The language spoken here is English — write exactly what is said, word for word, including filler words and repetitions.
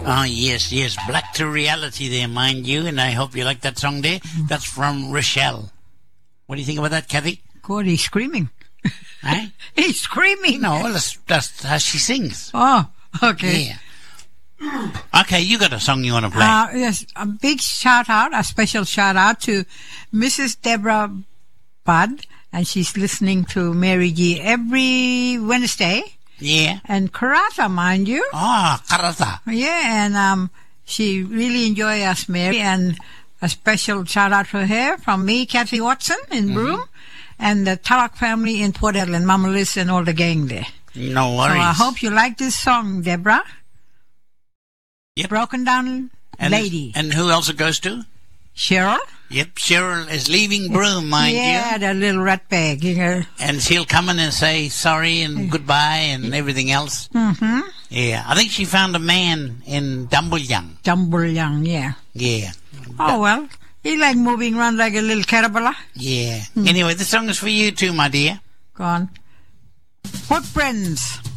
Oh, yes, yes. Black to Reality there, mind you, and I hope you like that song there. Mm-hmm. That's from Rochelle. What do you think about that, Kathy? God, he's screaming. Eh? He's screaming. No, that's, that's how she sings. Oh, okay. Yeah. Okay, you got a song you want to play? Uh, yes, a big shout out, a special shout out to Missus Deborah Budd, and she's listening to Mary G every Wednesday. Yeah. And Karata, mind you. Ah, oh, Karata. Yeah, and um, she really enjoy us, Mary, and a special shout out to her from me, Kathy Watson in mm-hmm. Broome, and the Tarak family in Port Ellen, Mama Liz and all the gang there. No worries. So I hope you like this song, Deborah. Yep. Broken Down and, Lady. And who else it goes to? Cheryl. Yep, Cheryl is leaving Broome, mind yeah, you. Yeah, the little rat bag. You know. And she'll come in and say sorry and goodbye and everything else. Mm-hmm. Yeah, I think she found a man in Dumbleyung. Dumbleyung, yeah. Yeah. Oh, well, he like moving around like a little caterpillar. Yeah. Mm. Anyway, the song is for you too, my dear. Go on. Footprints.